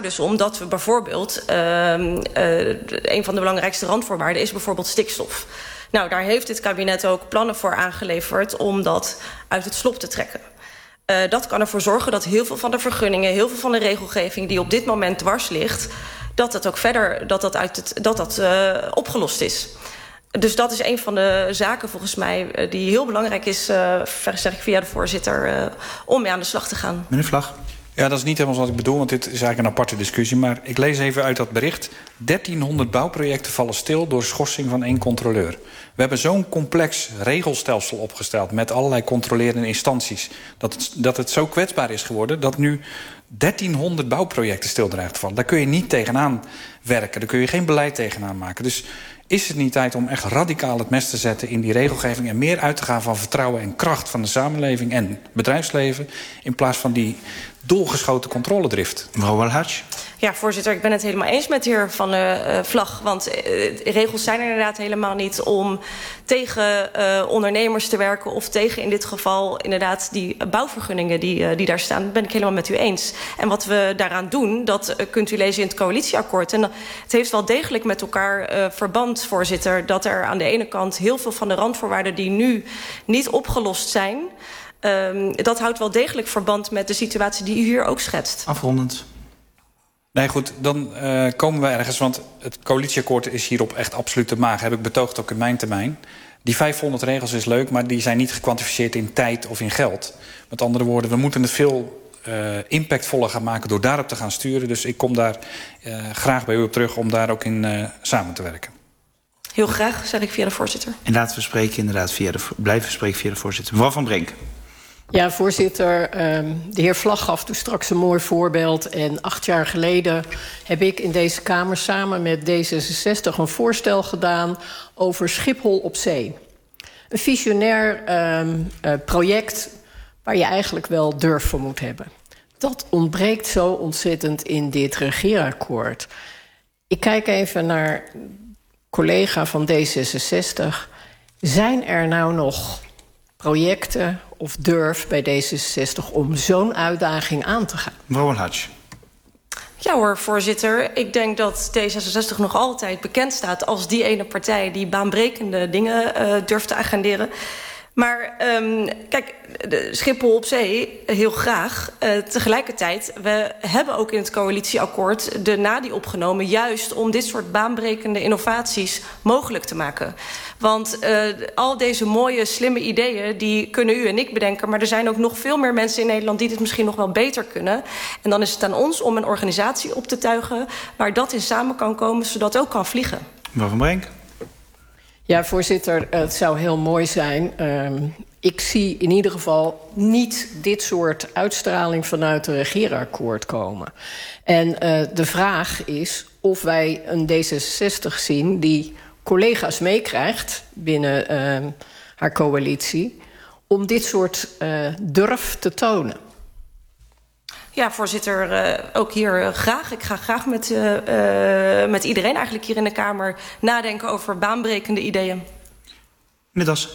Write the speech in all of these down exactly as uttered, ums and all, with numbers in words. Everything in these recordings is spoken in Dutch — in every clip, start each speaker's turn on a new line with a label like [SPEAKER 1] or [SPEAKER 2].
[SPEAKER 1] dus om dat we bijvoorbeeld... Uh, uh, een van de belangrijkste randvoorwaarden is bijvoorbeeld stikstof. Nou, daar heeft dit kabinet ook plannen voor aangeleverd om dat uit het slop te trekken. Uh, dat kan ervoor zorgen dat heel veel van de vergunningen, heel veel van de regelgeving die op dit moment dwars ligt, dat dat ook verder dat dat uit het, dat dat uh, opgelost is. Dus dat is een van de zaken volgens mij uh, die heel belangrijk is, uh, zeg ik via de voorzitter, uh, om mee aan de slag te gaan.
[SPEAKER 2] Meneer Vlag.
[SPEAKER 3] Ja, dat is niet helemaal wat ik bedoel, want dit is eigenlijk een aparte discussie. Maar ik lees even uit dat bericht. dertienhonderd bouwprojecten vallen stil door schorsing van één controleur. We hebben zo'n complex regelstelsel opgesteld met allerlei controlerende instanties, dat het, dat het zo kwetsbaar is geworden dat nu dertienhonderd bouwprojecten stil dreigen te vallen. Daar kun je niet tegenaan werken. Daar kun je geen beleid tegenaan maken. Dus is het niet tijd om echt radicaal het mes te zetten in die regelgeving en meer uit te gaan van vertrouwen en kracht van de samenleving en bedrijfsleven in plaats van die doorgeschoten controledrift?
[SPEAKER 2] Mevrouw Welhadj.
[SPEAKER 1] Ja, voorzitter, ik ben het helemaal eens met de heer Van uh, Vlag. Want uh, regels zijn er inderdaad helemaal niet om tegen uh, ondernemers te werken of tegen in dit geval inderdaad die bouwvergunningen die, uh, die daar staan. Dat ben ik helemaal met u eens. En wat we daaraan doen, dat uh, kunt u lezen in het coalitieakkoord. En uh, het heeft wel degelijk met elkaar uh, verband, voorzitter, dat er aan de ene kant heel veel van de randvoorwaarden die nu niet opgelost zijn, Um, dat houdt wel degelijk verband met de situatie die u hier ook schetst.
[SPEAKER 2] Afrondend.
[SPEAKER 3] Nee, goed, dan uh, komen we ergens, want het coalitieakkoord is hierop echt absoluut te maag. Heb ik betoogd ook in mijn termijn. Die vijfhonderd regels is leuk, maar die zijn niet gekwantificeerd in tijd of in geld. Met andere woorden, we moeten het veel uh, impactvoller gaan maken door daarop te gaan sturen. Dus ik kom daar uh, graag bij u op terug om daar ook in uh, samen te werken.
[SPEAKER 1] Heel graag, zeg ik via de voorzitter.
[SPEAKER 2] En laten we spreken inderdaad via de, blijven spreken via de voorzitter. Mevrouw Van Brink.
[SPEAKER 4] Ja, voorzitter, de heer Vlag gaf toen straks een mooi voorbeeld. En acht jaar geleden heb ik in deze Kamer samen met D zesenzestig een voorstel gedaan over Schiphol op zee. Een visionair um, uh, project waar je eigenlijk wel durf voor moet hebben. Dat ontbreekt zo ontzettend in dit regeerakkoord. Ik kijk even naar collega van D zesenzestig. Zijn er nou nog projecten of durf bij D zesenzestig om zo'n uitdaging aan te gaan?
[SPEAKER 2] Mevrouw Welhadj.
[SPEAKER 1] Ja hoor, voorzitter. Ik denk dat D zesenzestig nog altijd bekend staat als die ene partij die baanbrekende dingen uh, durft te agenderen. Maar um, kijk, de Schiphol op zee, heel graag. Uh, tegelijkertijd, we hebben ook in het coalitieakkoord de N A D I opgenomen, juist om dit soort baanbrekende innovaties mogelijk te maken. Want uh, al deze mooie, slimme ideeën, die kunnen u en ik bedenken, maar er zijn ook nog veel meer mensen in Nederland die dit misschien nog wel beter kunnen. En dan is het aan ons om een organisatie op te tuigen waar dat in samen kan komen, zodat het ook kan vliegen.
[SPEAKER 2] Mevrouw Van Brink.
[SPEAKER 4] Ja, voorzitter, het zou heel mooi zijn. Um, ik zie in ieder geval niet dit soort uitstraling vanuit het regeerakkoord komen. En uh, de vraag is of wij een D zesenzestig zien die collega's meekrijgt binnen uh, haar coalitie om dit soort uh, durf te tonen.
[SPEAKER 1] Ja, voorzitter, uh, ook hier uh, graag. Ik ga graag met, uh, uh, met iedereen eigenlijk hier in de Kamer nadenken over baanbrekende ideeën.
[SPEAKER 2] Meneer Das.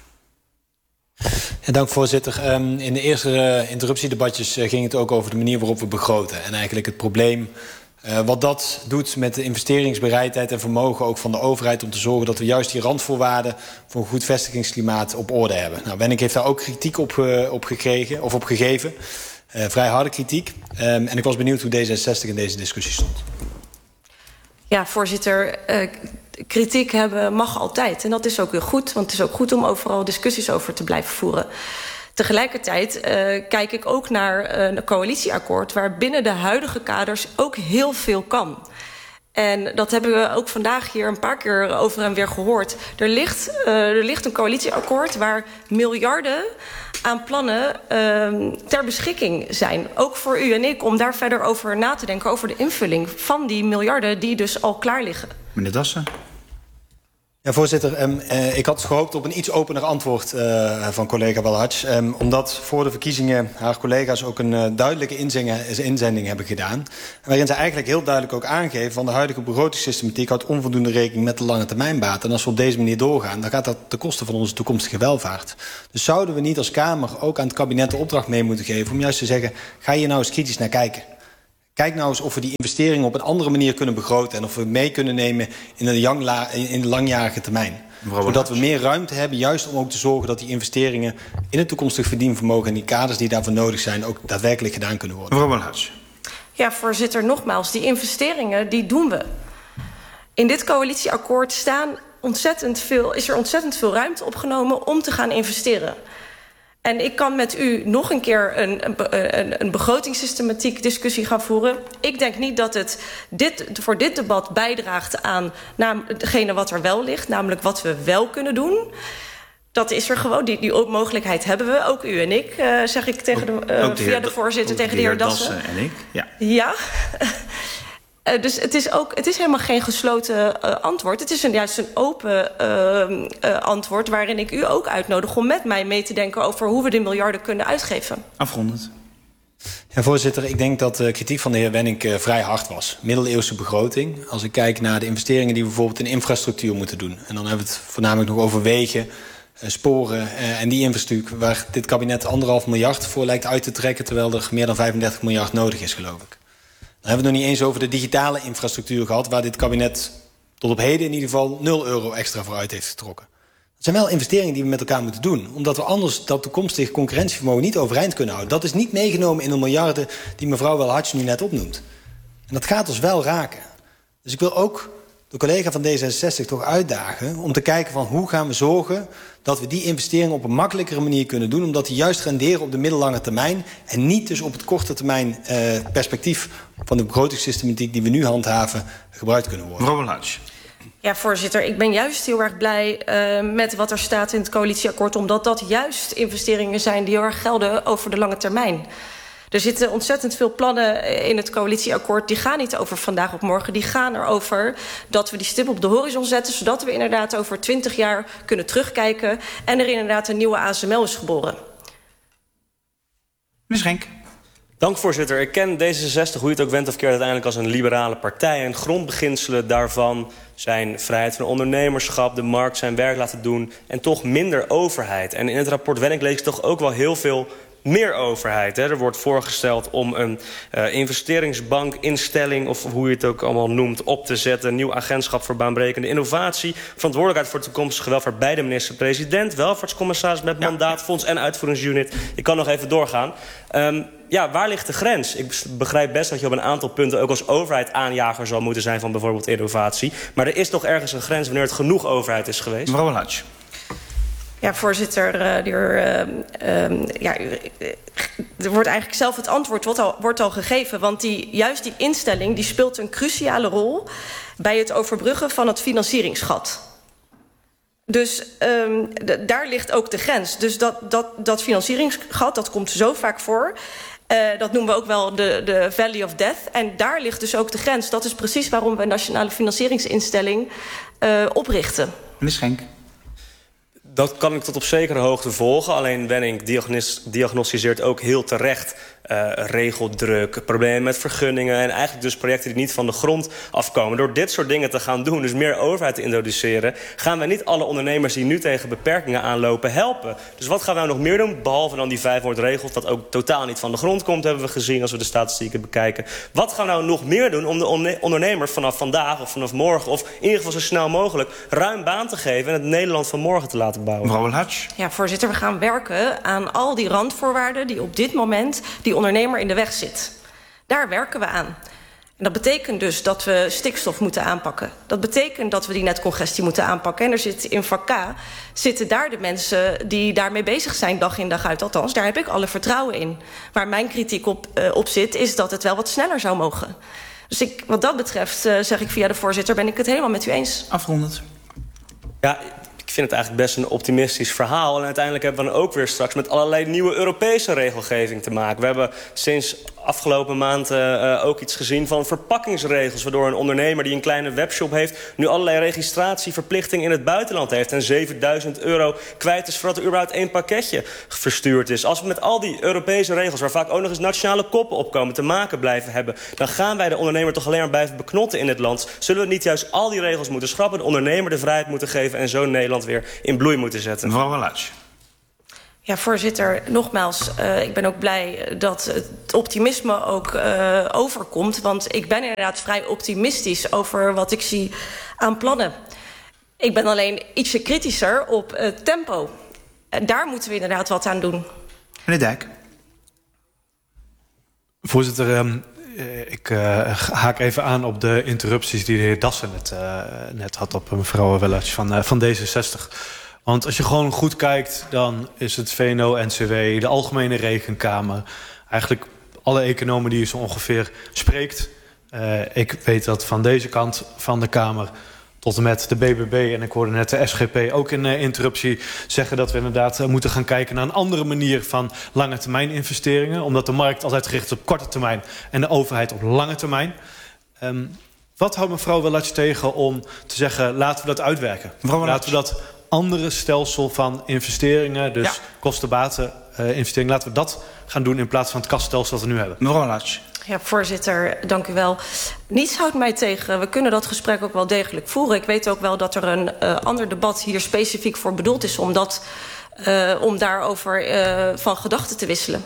[SPEAKER 5] Ja, dank voorzitter. Um, in de eerste uh, interruptiedebatjes uh, ging het ook over de manier waarop we begroten. En eigenlijk het probleem uh, wat dat doet met de investeringsbereidheid en vermogen ook van de overheid om te zorgen dat we juist die randvoorwaarden voor een goed vestigingsklimaat op orde hebben. Nou, Wenning heeft daar ook kritiek op, uh, op gekregen of op gegeven. Uh, vrij harde kritiek. Um, en ik was benieuwd hoe D zesenzestig in deze discussie stond.
[SPEAKER 1] Ja, voorzitter, uh, kritiek hebben mag altijd. En dat is ook heel goed, want het is ook goed om overal discussies over te blijven voeren. Tegelijkertijd uh, kijk ik ook naar uh, een coalitieakkoord waar binnen de huidige kaders ook heel veel kan. En dat hebben we ook vandaag hier een paar keer over en weer gehoord. Er ligt, uh, er ligt een coalitieakkoord waar miljarden aan plannen uh, ter beschikking zijn. Ook voor u en ik, om daar verder over na te denken, over de invulling van die miljarden die dus al klaar liggen.
[SPEAKER 2] Meneer Dassen.
[SPEAKER 5] Ja, voorzitter, um, uh, ik had gehoopt op een iets opener antwoord uh, van collega Welhadj. Um, omdat voor de verkiezingen haar collega's ook een uh, duidelijke inzending hebben gedaan. Waarin ze eigenlijk heel duidelijk ook aangeven van de huidige begrotingssystematiek houdt onvoldoende rekening met de lange termijnbaat. En als we op deze manier doorgaan, dan gaat dat ten koste van onze toekomstige welvaart. Dus zouden we niet als Kamer ook aan het kabinet de opdracht mee moeten geven om juist te zeggen, ga hier nou eens kritisch naar kijken. Kijk nou eens of we die investeringen op een andere manier kunnen begroten en of we mee kunnen nemen in de, jangla, in de langjarige termijn. Mevrouw Zodat we meer ruimte hebben, juist om ook te zorgen dat die investeringen in het toekomstig verdienvermogen en die kaders die daarvoor nodig zijn ook daadwerkelijk gedaan kunnen worden.
[SPEAKER 2] Mevrouw Walhuis.
[SPEAKER 1] Ja, voorzitter, nogmaals, die investeringen die doen we. In dit coalitieakkoord staan ontzettend veel, is er ontzettend veel ruimte opgenomen om te gaan investeren. En ik kan met u nog een keer een, een, een begrotingssystematiek discussie gaan voeren. Ik denk niet dat het dit, voor dit debat bijdraagt aan degene wat er wel ligt, namelijk wat we wel kunnen doen. Dat is er gewoon, die, die mogelijkheid hebben we, ook u en ik, uh, zeg ik tegen de, uh, de via de voorzitter, tegen de heer Dassen.
[SPEAKER 2] Dassen en ik, ja.
[SPEAKER 1] Ja. Uh, dus het is, ook, het is helemaal geen gesloten uh, antwoord. Het is een, juist een open uh, uh, antwoord waarin ik u ook uitnodig om met mij mee te denken over hoe we de miljarden kunnen uitgeven.
[SPEAKER 2] Afrondend.
[SPEAKER 5] Ja, voorzitter, ik denk dat de kritiek van de heer Wenink uh, vrij hard was. Middeleeuwse begroting. Als ik kijk naar de investeringen die we bijvoorbeeld in infrastructuur moeten doen. En dan hebben we het voornamelijk nog over wegen, uh, sporen uh, en die infrastructuur waar dit kabinet anderhalf miljard voor lijkt uit te trekken, terwijl er meer dan vijfendertig miljard nodig is, geloof ik. Dan hebben we het nog niet eens over de digitale infrastructuur gehad, waar dit kabinet tot op heden in ieder geval nul euro extra voor uit heeft getrokken. Dat zijn wel investeringen die we met elkaar moeten doen, omdat we anders dat toekomstig concurrentievermogen niet overeind kunnen houden. Dat is niet meegenomen in de miljarden die mevrouw Welhats nu net opnoemt. En dat gaat ons wel raken. Dus ik wil ook de collega van D zesenzestig toch uitdagen om te kijken van hoe gaan we zorgen dat we die investeringen op een makkelijkere manier kunnen doen, omdat die juist renderen op de middellange termijn en niet dus op het korte termijn uh, perspectief van de begrotingssystematiek die we nu handhaven gebruikt kunnen worden.
[SPEAKER 2] Mevrouw Welhats.
[SPEAKER 1] Ja, voorzitter, ik ben juist heel erg blij uh, met wat er staat in het coalitieakkoord, omdat dat juist investeringen zijn die heel erg gelden over de lange termijn. Er zitten ontzettend veel plannen in het coalitieakkoord. Die gaan niet over vandaag op morgen. Die gaan erover dat we die stip op de horizon zetten, zodat we inderdaad over twintig jaar kunnen terugkijken en er inderdaad een nieuwe A S M L is geboren.
[SPEAKER 2] Meneer Schenk.
[SPEAKER 6] Dank, voorzitter. Ik ken D zesenzestig, hoe je het ook went of keert, uiteindelijk als een liberale partij. En grondbeginselen daarvan zijn vrijheid van ondernemerschap, de markt zijn werk laten doen en toch minder overheid. En in het rapport Wenink lees ik toch ook wel heel veel meer overheid. Hè. Er wordt voorgesteld om een uh, investeringsbankinstelling, of hoe je het ook allemaal noemt, op te zetten. Een nieuw agentschap voor baanbrekende innovatie. Verantwoordelijkheid voor toekomstige welvaart bij de minister-president. Welvaartscommissaris met mandaatfonds en uitvoeringsunit. Ik kan nog even doorgaan. Um, ja, waar ligt de grens? Ik begrijp best dat je op een aantal punten ook als overheid aanjager zal moeten zijn van bijvoorbeeld innovatie. Maar er is toch ergens een grens wanneer het genoeg overheid is geweest?
[SPEAKER 2] Mevrouw Welhats.
[SPEAKER 1] Ja, voorzitter, uh, de heer, uh, um, ja, uh, er wordt eigenlijk zelf het antwoord wordt al, wordt al gegeven. Want die, juist die instelling die speelt een cruciale rol bij het overbruggen van het financieringsgat. Dus um, d- daar ligt ook de grens. Dus dat, dat, dat financieringsgat, dat komt zo vaak voor. Uh, dat noemen we ook wel de, de Valley of Death. En daar ligt dus ook de grens. Dat is precies waarom we een nationale financieringsinstelling uh, oprichten.
[SPEAKER 2] Meneer Schenk.
[SPEAKER 6] Dat kan ik tot op zekere hoogte volgen. Alleen Wenink diagnosticeert ook heel terecht uh, regeldruk, problemen met vergunningen en eigenlijk dus projecten die niet van de grond afkomen. Door dit soort dingen te gaan doen, dus meer overheid te introduceren, gaan wij niet alle ondernemers die nu tegen beperkingen aanlopen helpen. Dus wat gaan wij nog meer doen? Behalve dan die vijfhonderd regels, dat ook totaal niet van de grond komt, hebben we gezien als we de statistieken bekijken. Wat gaan we nou nog meer doen om de ondernemer vanaf vandaag of vanaf morgen, of in ieder geval zo snel mogelijk, ruim baan te geven en het Nederland van morgen te laten bouwen?
[SPEAKER 2] Mevrouw Welhats.
[SPEAKER 1] Ja, voorzitter, we gaan werken aan al die randvoorwaarden die op dit moment die ondernemer in de weg zit. Daar werken we aan. En dat betekent dus dat we stikstof moeten aanpakken. Dat betekent dat we die netcongestie moeten aanpakken. En er zit in vak K zitten daar de mensen die daarmee bezig zijn dag in dag uit. Althans, daar heb ik alle vertrouwen in. Waar mijn kritiek op, uh, op zit, is dat het wel wat sneller zou mogen. Dus ik, wat dat betreft, uh, zeg ik via de voorzitter, ben ik het helemaal met u eens.
[SPEAKER 2] Afrondend.
[SPEAKER 6] Ja, ik vind het eigenlijk best een optimistisch verhaal. En uiteindelijk hebben we dan ook weer straks met allerlei nieuwe Europese regelgeving te maken. We hebben sinds afgelopen maand uh, ook iets gezien van verpakkingsregels, waardoor een ondernemer die een kleine webshop heeft nu allerlei registratieverplichtingen in het buitenland heeft en zevenduizend euro kwijt is voordat er überhaupt één pakketje verstuurd is. Als we met al die Europese regels, waar vaak ook nog eens nationale koppen opkomen, te maken blijven hebben, dan gaan wij de ondernemer toch alleen maar blijven beknotten in dit land. Zullen we niet juist al die regels moeten schrappen, de ondernemer de vrijheid moeten geven en zo Nederland weer in bloei moeten zetten?
[SPEAKER 2] Mevrouw Welhats.
[SPEAKER 1] Ja, voorzitter, nogmaals, uh, ik ben ook blij dat het optimisme ook uh, overkomt. Want ik ben inderdaad vrij optimistisch over wat ik zie aan plannen. Ik ben alleen ietsje kritischer op uh, tempo. En daar moeten we inderdaad wat aan doen.
[SPEAKER 2] Meneer Dijk.
[SPEAKER 7] Voorzitter, um, ik uh, haak even aan op de interrupties die de heer Dassen net, uh, net had op mevrouw Wellatsch van, uh, van D zesenzestig. Want als je gewoon goed kijkt, dan is het V N O N C W, de Algemene Rekenkamer, eigenlijk alle economen die je zo ongeveer spreekt. Uh, ik weet dat van deze kant van de Kamer tot en met de B B B, en ik hoorde net de S G P ook in uh, interruptie zeggen dat we inderdaad uh, moeten gaan kijken naar een andere manier van lange termijn investeringen. Omdat de markt altijd gericht is op korte termijn en de overheid op lange termijn. Um, wat houdt mevrouw Wellatsch tegen om te zeggen, laten we dat uitwerken?
[SPEAKER 2] Mevrouw
[SPEAKER 7] laten we dat andere stelsel van investeringen, dus ja. kosten-baten uh, investeringen, laten we dat gaan doen in plaats van het kasstelsel dat we nu hebben.
[SPEAKER 2] Mevrouw Wellatsch.
[SPEAKER 1] Ja, voorzitter, dank u wel. Niets houdt mij tegen. We kunnen dat gesprek ook wel degelijk voeren. Ik weet ook wel dat er een uh, ander debat hier specifiek voor bedoeld is om, dat, uh, om daarover uh, van gedachten te wisselen.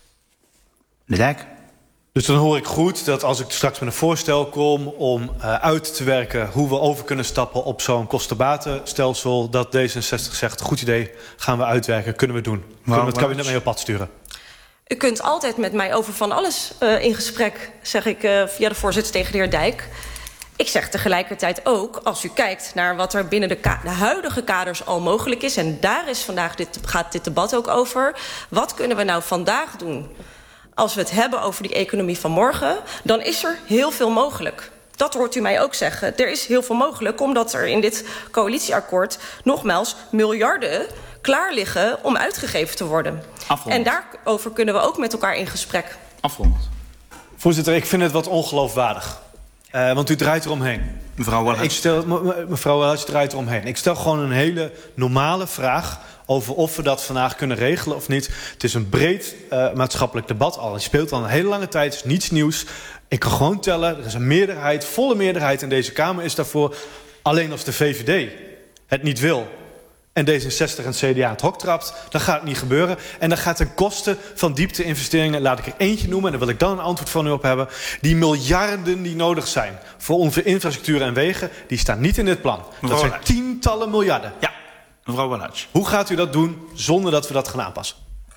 [SPEAKER 2] Meneer Dijk.
[SPEAKER 7] Dus dan hoor ik goed dat als ik straks met een voorstel kom om uh, uit te werken hoe we over kunnen stappen op zo'n kostenbatenstelsel, dat D zesenzestig zegt, goed idee, gaan we uitwerken, kunnen we doen. Kunnen we het kabinet mee op pad sturen?
[SPEAKER 1] U kunt altijd met mij over van alles uh, in gesprek, zeg ik uh, via de voorzitter tegen de heer Dijk. Ik zeg tegelijkertijd ook, als u kijkt naar wat er binnen de, de huidige kaders al mogelijk is, en daar is vandaag dit, gaat dit debat ook over, wat kunnen we nou vandaag doen? Als we het hebben over die economie van morgen, dan is er heel veel mogelijk. Dat hoort u mij ook zeggen. Er is heel veel mogelijk, omdat er in dit coalitieakkoord nogmaals miljarden klaar liggen om uitgegeven te worden.
[SPEAKER 2] Afrondend.
[SPEAKER 1] En daarover kunnen we ook met elkaar in gesprek.
[SPEAKER 2] Afrondend.
[SPEAKER 7] Voorzitter, ik vind het wat ongeloofwaardig. Uh, want u draait eromheen.
[SPEAKER 2] Mevrouw Wellatsch.
[SPEAKER 7] Ik stel, me, mevrouw Wellatsch draait eromheen. Ik stel gewoon een hele normale vraag over of we dat vandaag kunnen regelen of niet. Het is een breed uh, maatschappelijk debat al. Het speelt al een hele lange tijd, het is niets nieuws. Ik kan gewoon tellen, er is een meerderheid, volle meerderheid in deze Kamer is daarvoor. Alleen als de V V D het niet wil en D zesenzestig en het C D A het hok trapt, dan gaat het niet gebeuren. En dan gaat ten koste van diepte-investeringen, laat ik er eentje noemen, en daar wil ik dan een antwoord van u op hebben. Die miljarden die nodig zijn voor onze infrastructuur en wegen, die staan niet in dit plan.
[SPEAKER 2] Mevrouw
[SPEAKER 7] dat zijn
[SPEAKER 2] Wellatsch.
[SPEAKER 7] tientallen miljarden.
[SPEAKER 2] Ja, mevrouw Wellatsch.
[SPEAKER 7] Hoe gaat u dat doen zonder dat we dat gaan aanpassen?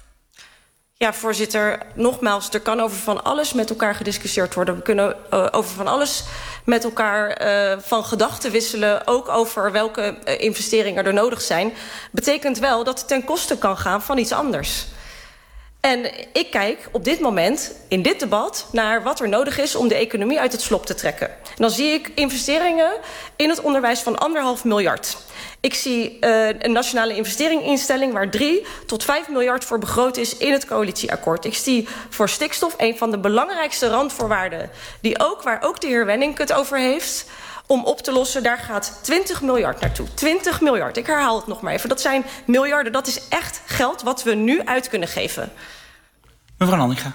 [SPEAKER 1] Ja, voorzitter, nogmaals, er kan over van alles met elkaar gediscussieerd worden. We kunnen uh, over van alles met elkaar uh, van gedachten wisselen, ook over welke uh, investeringen er nodig zijn. Betekent wel dat het ten koste kan gaan van iets anders. En ik kijk op dit moment in dit debat naar wat er nodig is om de economie uit het slop te trekken. En dan zie ik investeringen in het onderwijs van anderhalf miljard. Ik zie uh, een nationale investeringsinstelling waar drie tot vijf miljard voor begroot is in het coalitieakkoord. Ik zie voor stikstof een van de belangrijkste randvoorwaarden, die ook, waar ook de heer Wenning het over heeft, om op te lossen, daar gaat twintig miljard naartoe. twintig miljard, ik herhaal het nog maar even. Dat zijn miljarden, dat is echt geld wat we nu uit kunnen geven.
[SPEAKER 2] Mevrouw Nanninga.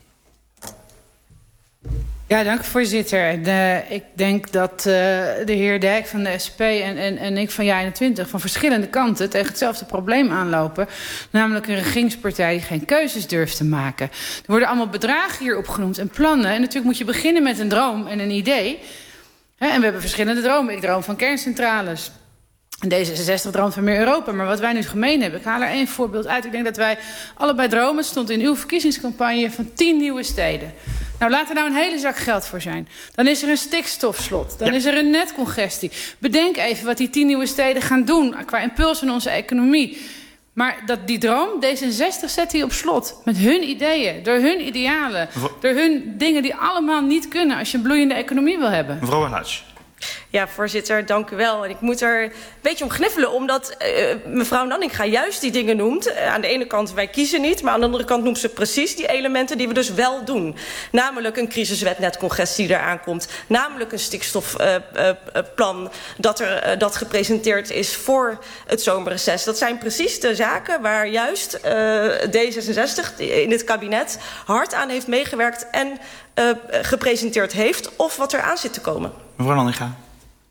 [SPEAKER 8] Ja, dank voorzitter. De, ik denk dat uh, de heer Dijk van de S P en, en, en ik van Ja eenentwintig van verschillende kanten tegen hetzelfde probleem aanlopen. Namelijk een regeringspartij die geen keuzes durft te maken. Er worden allemaal bedragen hier opgenoemd en plannen. En natuurlijk moet je beginnen met een droom en een idee. He, en we hebben verschillende dromen. Ik droom van kerncentrales. En D zesenzestig droomt van meer Europa. Maar wat wij nu gemeen hebben, ik haal er één voorbeeld uit. Ik denk dat wij allebei dromen. Het stond in uw verkiezingscampagne van tien nieuwe steden. Nou, laat er nou een hele zak geld voor zijn. Dan is er een stikstofslot. Dan ja. is er een netcongestie. Bedenk even wat die tien nieuwe steden gaan doen qua impuls in onze economie. Maar dat, die droom, D zesenzestig zet die op slot. Met hun ideeën, door hun idealen. Mevrouw... door hun dingen die allemaal niet kunnen als je een bloeiende economie wil hebben.
[SPEAKER 2] Mevrouw Wellatsch.
[SPEAKER 1] Ja, voorzitter, dank u wel. En ik moet er een beetje om gniffelen, omdat uh, mevrouw Nanninga juist die dingen noemt. Uh, aan de ene kant, wij kiezen niet, maar aan de andere kant noemt ze precies die elementen die we dus wel doen. Namelijk een crisiswet netcongestie die eraan komt. Namelijk een stikstofplan uh, uh, dat, er, uh, dat gepresenteerd is voor het zomerreces. Dat zijn precies de zaken waar juist uh, D zesenzestig in het kabinet hard aan heeft meegewerkt en uh, gepresenteerd heeft, of wat er aan zit te komen.
[SPEAKER 2] Mevrouw Nanninga.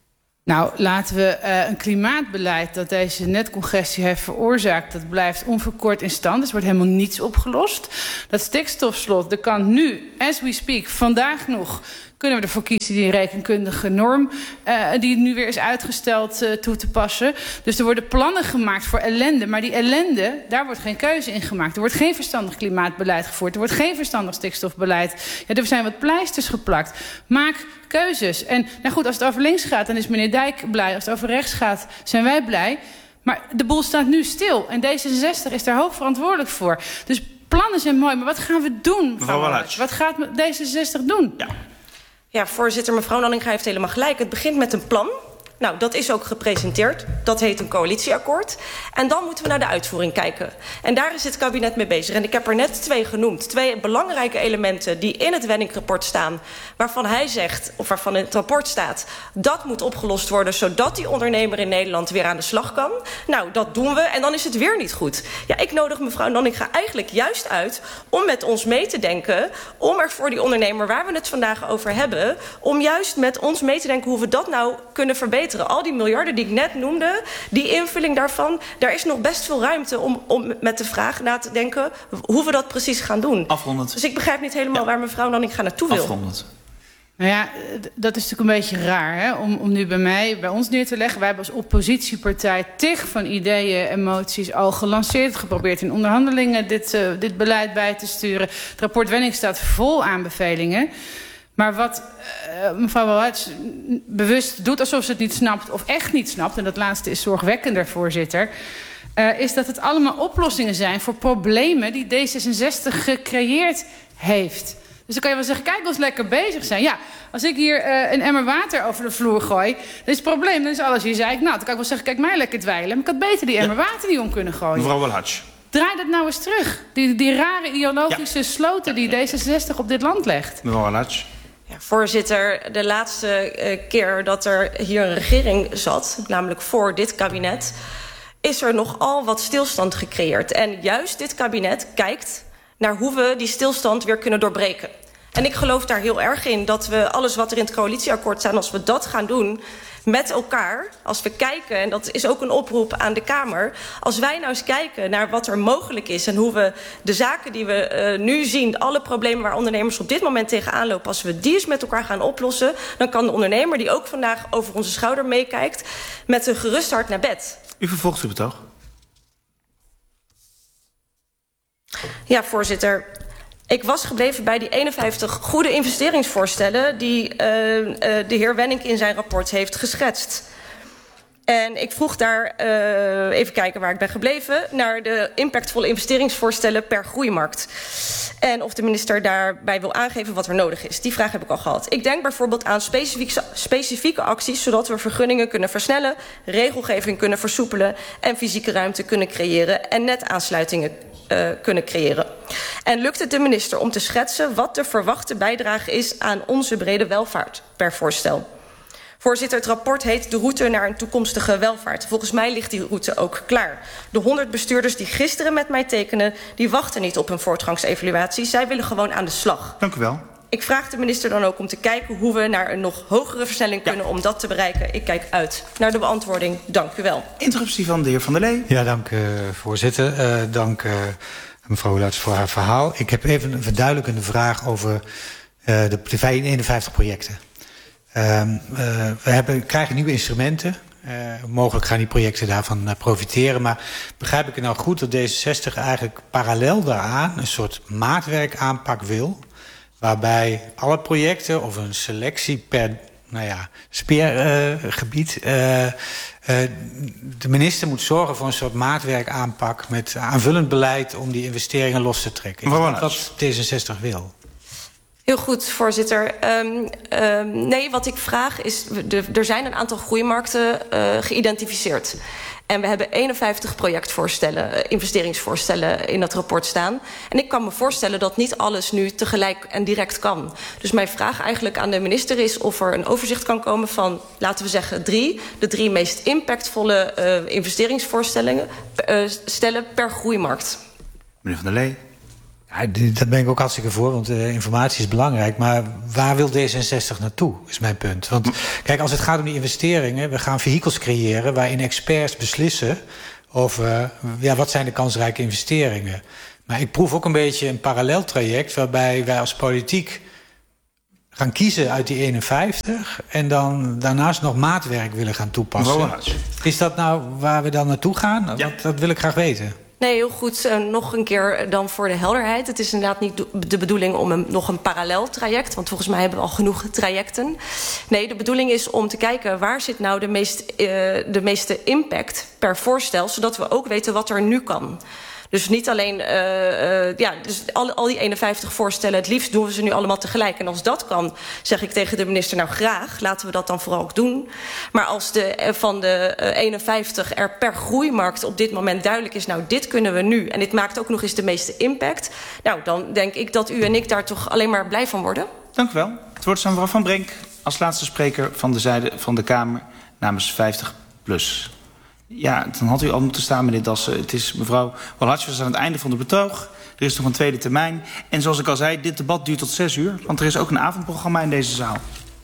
[SPEAKER 8] Nou, laten we uh, een klimaatbeleid dat deze netcongestie heeft veroorzaakt, dat blijft onverkort in stand. Dus er wordt helemaal niets opgelost. Dat stikstofslot, er kan nu, as we speak, vandaag nog, kunnen we ervoor kiezen die rekenkundige norm, uh, die nu weer is uitgesteld, uh, toe te passen. Dus er worden plannen gemaakt voor ellende. Maar die ellende, daar wordt geen keuze in gemaakt. Er wordt geen verstandig klimaatbeleid gevoerd. Er wordt geen verstandig stikstofbeleid. Ja, er zijn wat pleisters geplakt. Maak keuzes. En nou goed, als het over links gaat, dan is meneer Dijk blij. Als het over rechts gaat, zijn wij blij. Maar de boel staat nu stil. En D zesenzestig is daar hoofdverantwoordelijk voor. Dus plannen zijn mooi, maar wat gaan we doen?
[SPEAKER 2] Mevrouw Walluits.
[SPEAKER 8] Wat gaat D zesenzestig doen?
[SPEAKER 2] Ja.
[SPEAKER 1] Ja, voorzitter, mevrouw Nanninga heeft helemaal gelijk. Het begint met een plan. Nou, dat is ook gepresenteerd. Dat heet een coalitieakkoord. En dan moeten we naar de uitvoering kijken. En daar is het kabinet mee bezig. En ik heb er net twee genoemd. Twee belangrijke elementen die in het Wenning-rapport staan, waarvan hij zegt, of waarvan in het rapport staat, dat moet opgelost worden, zodat die ondernemer in Nederland weer aan de slag kan. Nou, dat doen we. En dan is het weer niet goed. Ja, ik nodig mevrouw Nanninga eigenlijk juist uit om met ons mee te denken, om er voor die ondernemer waar we het vandaag over hebben, om juist met ons mee te denken hoe we dat nou kunnen verbeteren. Al die miljarden die ik net noemde, die invulling daarvan, daar is nog best veel ruimte om, om met de vraag na te denken hoe we dat precies gaan doen.
[SPEAKER 2] Afrondend.
[SPEAKER 1] Dus ik begrijp niet helemaal ja. waar mevrouw Nanninga naartoe wil.
[SPEAKER 2] Afrondend.
[SPEAKER 8] Nou ja, dat is natuurlijk een beetje raar, hè? Om, om nu bij mij, bij ons neer te leggen. Wij hebben als oppositiepartij tig van ideeën en moties al gelanceerd, geprobeerd in onderhandelingen dit, uh, dit beleid bij te sturen. Het rapport Wenning staat vol aanbevelingen. Maar wat uh, mevrouw Walluits bewust doet alsof ze het niet snapt of echt niet snapt, en dat laatste is zorgwekkender, voorzitter, uh, is dat het allemaal oplossingen zijn voor problemen die D zesenzestig gecreëerd heeft. Dus dan kan je wel zeggen, kijk, ons lekker bezig zijn. Ja, als ik hier uh, een emmer water over de vloer gooi, dan is het probleem, dan is alles hier zeik. Nou, dan kan ik wel zeggen, kijk mij lekker dweilen. Maar ik had beter die emmer water niet om kunnen gooien.
[SPEAKER 2] Mevrouw Walluits.
[SPEAKER 8] Draai dat nou eens terug. Die, die rare ideologische ja. sloten die D zesenzestig op dit land legt.
[SPEAKER 2] Mevrouw Walluits.
[SPEAKER 1] Ja, voorzitter, de laatste uh, keer dat er hier een regering zat, namelijk voor dit kabinet, is er nogal wat stilstand gecreëerd. En juist dit kabinet kijkt naar hoe we die stilstand weer kunnen doorbreken. En ik geloof daar heel erg in dat we alles wat er in het coalitieakkoord staat, als we dat gaan doen met elkaar, als we kijken, en dat is ook een oproep aan de Kamer, als wij nou eens kijken naar wat er mogelijk is en hoe we de zaken die we uh, nu zien, alle problemen waar ondernemers op dit moment tegenaan lopen, als we die eens met elkaar gaan oplossen, dan kan de ondernemer die ook vandaag over onze schouder meekijkt, met een gerust hart naar bed.
[SPEAKER 2] U vervolgt uw betoog.
[SPEAKER 1] Ja, voorzitter. Ik was gebleven bij die eenenvijftig goede investeringsvoorstellen die uh, uh, de heer Wenning in zijn rapport heeft geschetst. En ik vroeg daar, uh, even kijken waar ik ben gebleven, naar de impactvolle investeringsvoorstellen per groeimarkt. En of de minister daarbij wil aangeven wat er nodig is. Die vraag heb ik al gehad. Ik denk bijvoorbeeld aan specifieke, specifieke acties, zodat we vergunningen kunnen versnellen, regelgeving kunnen versoepelen en fysieke ruimte kunnen creëren en netaansluitingen uh, kunnen creëren. En lukt het de minister om te schetsen wat de verwachte bijdrage is aan onze brede welvaart per voorstel? Voorzitter, het rapport heet de route naar een toekomstige welvaart. Volgens mij ligt die route ook klaar. De honderd bestuurders die gisteren met mij tekenen, die wachten niet op een voortgangsevaluatie. Zij willen gewoon aan de slag.
[SPEAKER 2] Dank u wel.
[SPEAKER 1] Ik vraag de minister dan ook om te kijken hoe we naar een nog hogere versnelling kunnen ja. om dat te bereiken. Ik kijk uit naar de beantwoording. Dank u wel.
[SPEAKER 2] Interruptie van de heer Van der Lee.
[SPEAKER 9] Ja, dank uh, voorzitter. Uh, dank uh, mevrouw Luits voor haar verhaal. Ik heb even een verduidelijkende vraag over uh, de eenenvijftig projecten. Uh, uh, we hebben, krijgen nieuwe instrumenten. Uh, mogelijk gaan die projecten daarvan uh, profiteren. Maar begrijp ik het nou goed dat D zesenzestig eigenlijk parallel daaraan een soort maatwerkaanpak wil, waarbij alle projecten of een selectie per nou ja, speergebied uh, uh, uh, de minister moet zorgen voor een soort maatwerkaanpak met aanvullend beleid om die investeringen los te trekken. Is dat wat D zesenzestig wil?
[SPEAKER 1] Heel goed, voorzitter. Um, um, nee, wat ik vraag is, de, er zijn een aantal groeimarkten uh, geïdentificeerd. En we hebben eenenvijftig projectvoorstellen, investeringsvoorstellen in dat rapport staan. En ik kan me voorstellen dat niet alles nu tegelijk en direct kan. Dus mijn vraag eigenlijk aan de minister is of er een overzicht kan komen van, laten we zeggen, drie. De drie meest impactvolle uh, investeringsvoorstellen uh, stellen per groeimarkt.
[SPEAKER 2] Meneer Van der Lee.
[SPEAKER 9] Ja, dat ben ik ook hartstikke voor, want uh, informatie is belangrijk. Maar waar wil D zesenzestig naartoe, is mijn punt. Want kijk, als het gaat om die investeringen, we gaan vehikels creëren waarin experts beslissen over uh, ja, wat zijn de kansrijke investeringen. Maar ik proef ook een beetje een parallel traject waarbij wij als politiek gaan kiezen uit die eenenvijftig en dan daarnaast nog maatwerk willen gaan toepassen. Is dat nou waar we dan naartoe gaan? Ja. Dat, dat wil ik graag weten.
[SPEAKER 1] Nee, heel goed. Uh, nog een keer dan voor de helderheid. Het is inderdaad niet de bedoeling om een, nog een parallel traject, want volgens mij hebben we al genoeg trajecten. Nee, de bedoeling is om te kijken waar zit nou de, meest, uh, de meeste impact per voorstel, zodat we ook weten wat er nu kan. Dus niet alleen, uh, uh, ja, dus al, al die eenenvijftig voorstellen, het liefst doen we ze nu allemaal tegelijk. En als dat kan, zeg ik tegen de minister, nou graag, laten we dat dan vooral ook doen. Maar als de, van de uh, eenenvijftig er per groeimarkt op dit moment duidelijk is, nou dit kunnen we nu en dit maakt ook nog eens de meeste impact, nou dan denk ik dat u en ik daar toch alleen maar blij van worden.
[SPEAKER 2] Dank u wel. Het woord is aan mevrouw Van Brenk als laatste spreker van de zijde van de Kamer namens vijftig plus. Ja, dan had u al moeten staan, meneer Dassen. Het is mevrouw Walhatjes aan het einde van de betoog. Er is nog een tweede termijn. En zoals ik al zei, dit debat duurt tot zes uur. Want er is ook een avondprogramma in deze zaal.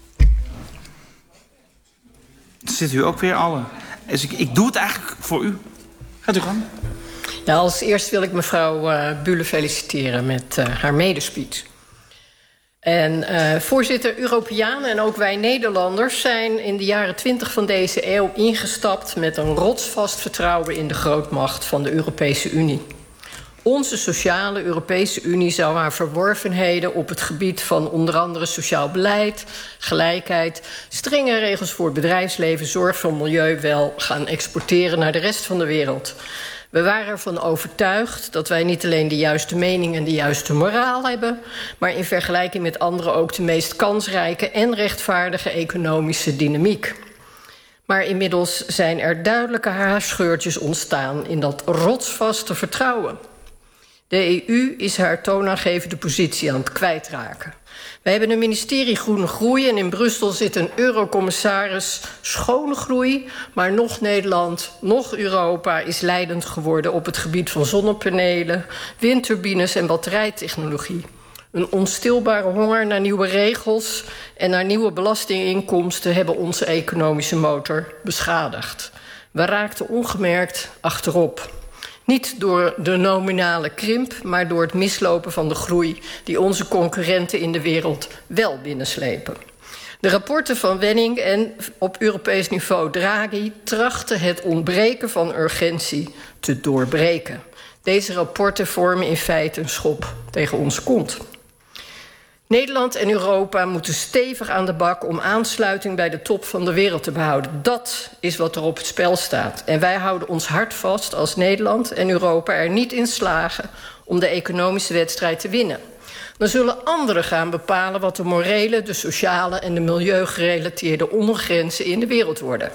[SPEAKER 2] Dan zitten u ook weer allen. Dus ik, ik doe het eigenlijk voor u. Gaat u gang.
[SPEAKER 4] Ja, als eerst wil ik mevrouw uh, Bule feliciteren met uh, haar medespeech. En uh, voorzitter, Europeanen en ook wij Nederlanders zijn in de jaren twintig van deze eeuw ingestapt met een rotsvast vertrouwen in de grootmacht van de Europese Unie. Onze sociale Europese Unie zou haar verworvenheden op het gebied van onder andere sociaal beleid, gelijkheid, strenge regels voor het bedrijfsleven, zorg voor milieu wel gaan exporteren naar de rest van de wereld. We waren ervan overtuigd dat wij niet alleen de juiste mening en de juiste moraal hebben, maar in vergelijking met anderen ook de meest kansrijke en rechtvaardige economische dynamiek. Maar inmiddels zijn er duidelijke haarscheurtjes ontstaan in dat rotsvaste vertrouwen. De E U is haar toonaangevende positie aan het kwijtraken. We hebben een ministerie Groene Groei en in Brussel zit een eurocommissaris Schone Groei. Maar nog Nederland, nog Europa is leidend geworden op het gebied van zonnepanelen, windturbines en batterijtechnologie. Een onstilbare honger naar nieuwe regels en naar nieuwe belastinginkomsten hebben onze economische motor beschadigd. We raakten ongemerkt achterop. Niet door de nominale krimp, maar door het mislopen van de groei die onze concurrenten in de wereld wel binnenslepen. De rapporten van Wenning en op Europees niveau Draghi trachten het ontbreken van urgentie te doorbreken. Deze rapporten vormen in feite een schop tegen onze kont. Nederland en Europa moeten stevig aan de bak om aansluiting bij de top van de wereld te behouden. Dat is wat er op het spel staat. En wij houden ons hart vast als Nederland en Europa er niet in slagen om de economische wedstrijd te winnen. Dan zullen anderen gaan bepalen wat de morele, de sociale en de milieugerelateerde ondergrenzen in de wereld worden.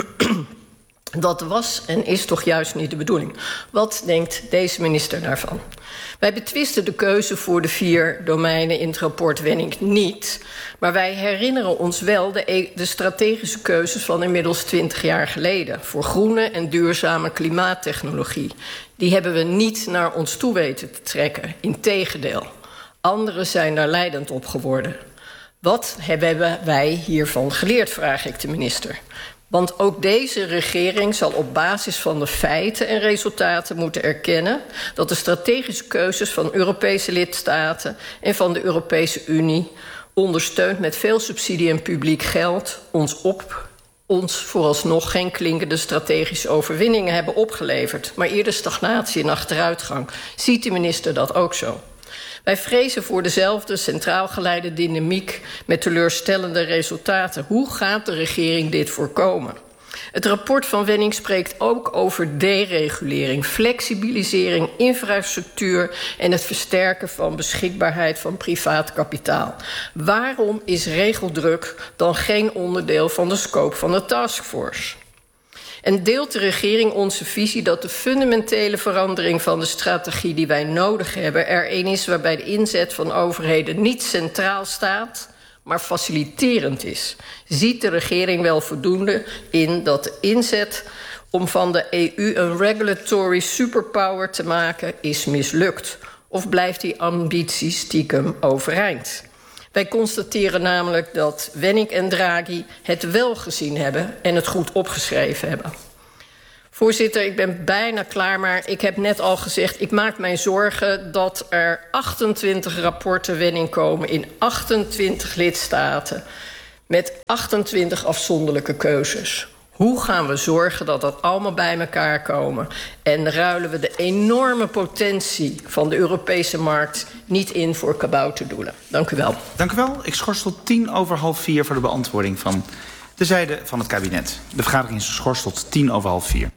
[SPEAKER 4] Dat was en is toch juist niet de bedoeling. Wat denkt deze minister daarvan? Wij betwisten de keuze voor de vier domeinen in het rapport Wenning niet. Maar wij herinneren ons wel de, e- de strategische keuzes van inmiddels twintig jaar geleden. Voor groene en duurzame klimaattechnologie. Die hebben we niet naar ons toe weten te trekken. Integendeel. Anderen zijn daar leidend op geworden. Wat hebben wij hiervan geleerd, vraag ik de minister. Want ook deze regering zal op basis van de feiten en resultaten moeten erkennen dat de strategische keuzes van Europese lidstaten en van de Europese Unie, ondersteund met veel subsidie en publiek geld, ons op ons vooralsnog geen klinkende strategische overwinningen hebben opgeleverd, maar eerder stagnatie en achteruitgang. Ziet de minister dat ook zo? Wij vrezen voor dezelfde centraal geleide dynamiek met teleurstellende resultaten. Hoe gaat de regering dit voorkomen? Het rapport van Wenning spreekt ook over deregulering, flexibilisering, infrastructuur en het versterken van beschikbaarheid van privaat kapitaal. Waarom is regeldruk dan geen onderdeel van de scope van de taskforce? En deelt de regering onze visie dat de fundamentele verandering van de strategie die wij nodig hebben er een is waarbij de inzet van overheden niet centraal staat, maar faciliterend is? Ziet de regering wel voldoende in dat de inzet om van de E U een regulatory superpower te maken is mislukt? Of blijft die ambitie stiekem overeind? Wij constateren namelijk dat Wenning en Draghi het wel gezien hebben en het goed opgeschreven hebben. Voorzitter, ik ben bijna klaar, maar ik heb net al gezegd, ik maak mij zorgen dat er achtentwintig rapporten Wenning komen in achtentwintig lidstaten met achtentwintig afzonderlijke keuzes. Hoe gaan we zorgen dat dat allemaal bij elkaar komen? En ruilen we de enorme potentie van de Europese markt niet in voor kabouterdoelen? Dank u wel.
[SPEAKER 2] Dank u wel. Ik schors tot tien over half vier voor de beantwoording van de zijde van het kabinet. De vergadering is geschorst tot tien over half vier.